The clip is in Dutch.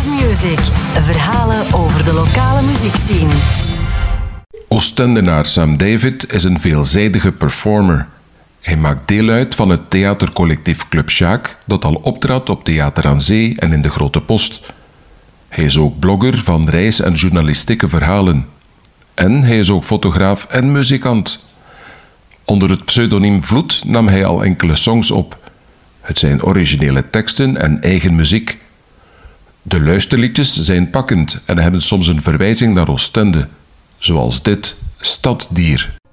Blues Music. Verhalen over de lokale muziekscene. Oostendenaar Sam David is een veelzijdige performer. Hij maakt deel uit van het theatercollectief Club Sjaak, dat al optrad op Theater aan Zee en in de Grote Post. Hij is ook blogger van reis- en journalistieke verhalen. En hij is ook fotograaf en muzikant. Onder het pseudoniem Vloed nam hij al enkele songs op. Het zijn originele teksten en eigen muziek. De luisterliedjes zijn pakkend en hebben soms een verwijzing naar Oostende. Zoals dit, Staddier.